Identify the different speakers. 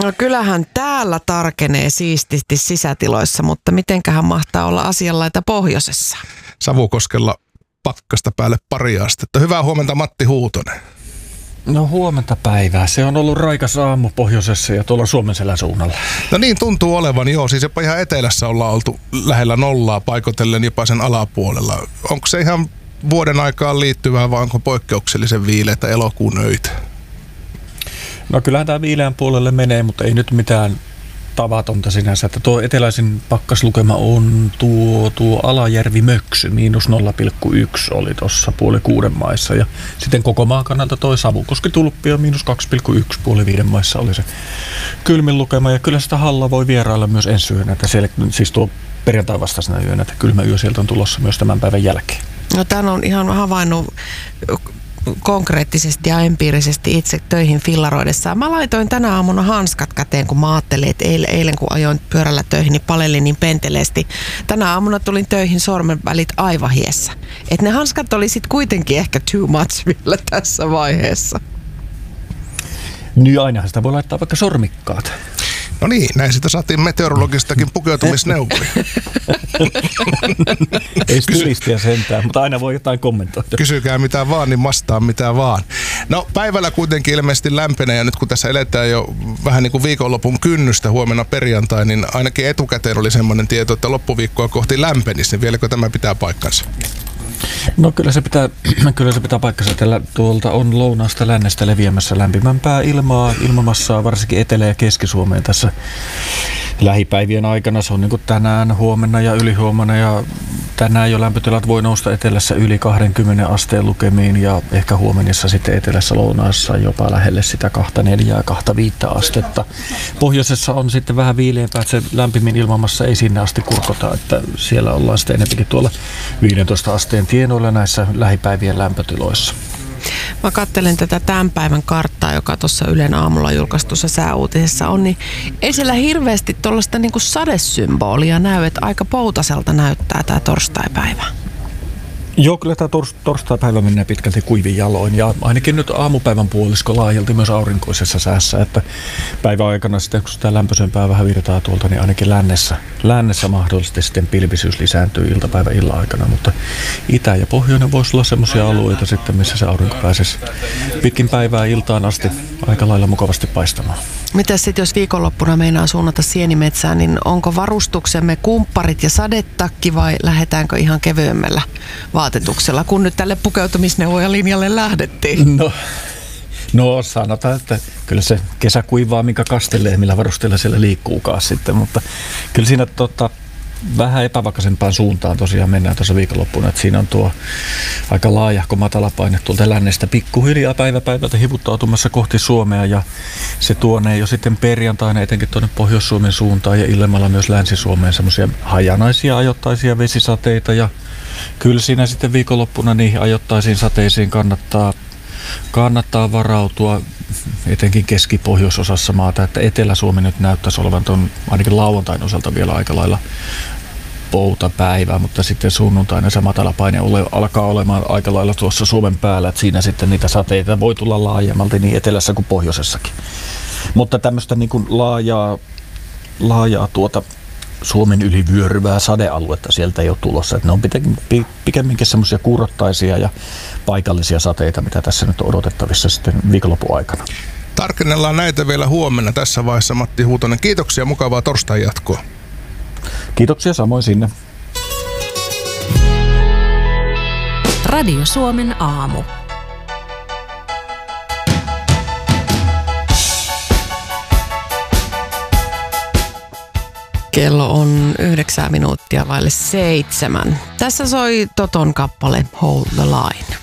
Speaker 1: No kyllähän täällä tarkenee siististi sisätiloissa, mutta mitenköhän mahtaa olla asianlaita pohjoisessa?
Speaker 2: Savukoskella pakkasta päälle pari astetta. Hyvää huomenta, Matti Huutonen.
Speaker 3: No huomenta päivää. Se on ollut raikas aamu pohjoisessa ja tuolla Suomenselän suunnalla.
Speaker 2: No niin tuntuu olevan, joo. Siis jopa ihan etelässä ollaan oltu lähellä nollaa paikotellen jopa sen alapuolella. Onko se ihan vuoden aikaan liittyvää vai onko poikkeuksellisen viileitä elokuun öitä?
Speaker 3: No kyllähän tämä viileän puolelle menee, mutta ei nyt mitään tavatonta sinänsä. Että tuo eteläisin pakkaslukema on tuo Alajärvi-Möksy, -0,1 oli tuossa 5:30 maissa. Ja sitten koko maan kannalta toi Savukoski-Tulppio -2,1 5:30 maissa oli se kylmin lukema. Ja kyllä sitä Halla voi vierailla myös ensi yönä, että siellä, siis tuo perjantai vastaisena yönä, että kylmä yö sieltä on tulossa myös tämän päivän jälkeen.
Speaker 1: No tämän on ihan havainnut konkreettisesti ja empiirisesti itse töihin fillaroidessaan. Mä laitoin tänä aamuna hanskat käteen, kun mä ajattelin, että eilen kun ajoin pyörällä töihin, niin palelin niin penteleesti. Tänä aamuna tulin töihin sormenvälit aivan hiessä. Että ne hanskat oli sit kuitenkin ehkä too much vielä tässä vaiheessa.
Speaker 3: Niin ainahan sitä voi laittaa vaikka sormikkaat.
Speaker 2: No niin, näin sitä saatiin meteorologistakin pukeutumisneuvoja.
Speaker 3: Ei stilistiä sentään, mutta aina voi jotain kommentoida.
Speaker 2: Kysykää mitä vaan, niin vastaa mitä vaan. No päivällä kuitenkin ilmeisesti lämpenee ja nyt kun tässä eletään jo vähän niin kuin viikonlopun kynnystä huomenna perjantai, niin ainakin etukäteen oli semmoinen tieto, että loppuviikkoa kohti lämpenisi, niin vieläkö tämä pitää paikkansa?
Speaker 3: No kyllä se pitää paikkansa, että tuolta on lounaasta lännestä leviämässä lämpimämpää ilmamassaa, varsinkin Etelä- ja Keski-Suomeen tässä lähipäivien aikana. Se on niin kuin tänään, huomenna ja ylihuomenna ja tänään jo lämpötilat voi nousta etelässä yli 20 asteen lukemiin ja ehkä huomenissa sitten etelässä lounaassa jopa lähelle sitä 24-25 astetta. Pohjoisessa on sitten vähän viileämpää, että se lämpimin ilmamassa ei sinne asti kurkota, että siellä ollaan sitten enemmänkin tuolla 15 asteen tienoilla näissä lähipäivien lämpötiloissa.
Speaker 1: Mä katselen tätä tämän päivän karttaa, joka tuossa Ylen aamulla julkaistussa sääuutisessa on, niin ei siellä hirveästi tuollaista niinku sadesymbolia näy, että aika poutaselta näyttää tämä torstaipäivä.
Speaker 3: Joo, kyllä tämä torstaipäivä menee pitkälti kuivin jaloin ja ainakin nyt aamupäivän puolisko laajalti myös aurinkoisessa säässä, että päivän aikana sitten kun sitä lämpöisempää vähän virtaa tuolta, niin ainakin lännessä mahdollisesti sitten pilvisyys lisääntyy iltapäivän illan aikana, mutta itä ja pohjoinen voisi olla semmoisia alueita sitten, missä se aurinko pääsisi pitkin päivää iltaan asti aika lailla mukavasti paistamaan.
Speaker 1: Mitäs sitten jos viikonloppuna meinaa suunnata sienimetsään, niin onko varustuksemme kumpparit ja sadetakki vai lähdetäänkö ihan kevyemmällä vaatetuksella, kun nyt tälle pukeutumisneuvoja linjalle lähdettiin?
Speaker 3: No sanotaan, että kyllä se kesä kuivaa, minkä kastelee, millä varusteella siellä liikkuukaan sitten, mutta kyllä siinä vähän epävakaisempaan suuntaan tosiaan mennään tuossa viikonloppuna, että siinä on tuo aika laajahko matalapaine tuolta lännestä pikkuhiljaa päivältä hivuttautumassa kohti Suomea ja se tuonee jo sitten perjantaina etenkin tuonne Pohjois-Suomen suuntaan ja illemmalla myös Länsi-Suomeen semmoisia hajanaisia ajoittaisia vesisateita ja kyllä siinä sitten viikonloppuna niihin ajoittaisiin sateisiin kannattaa varautua etenkin keski-pohjoisosassa maata, että Etelä-Suomi nyt näyttäisi olevan tuon ainakin lauantain osalta vielä aika lailla poutapäivä, mutta sitten sunnuntaina se matalapaine alkaa olemaan aika lailla tuossa Suomen päällä, että siinä sitten niitä sateita voi tulla laajemmalti niin etelässä kuin pohjoisessakin. Mutta tämmöistä niin kuin laajaa Suomen yli vyöryvää sadealuetta sieltä ei ole tulossa, että ne on pikemminkin semmoisia kuurottaisia ja paikallisia sateita, mitä tässä nyt on odotettavissa sitten viikonlopun aikana.
Speaker 2: Tarkennellaan näitä vielä huomenna tässä vaiheessa, Matti Huutonen. Kiitoksia, mukavaa torstain jatkoa.
Speaker 3: Kiitoksia samoin sinne.
Speaker 4: Radio Suomen aamu.
Speaker 1: Kello on 9 minuuttia vaille 7. Tässä soi Toton kappale Hold the Line.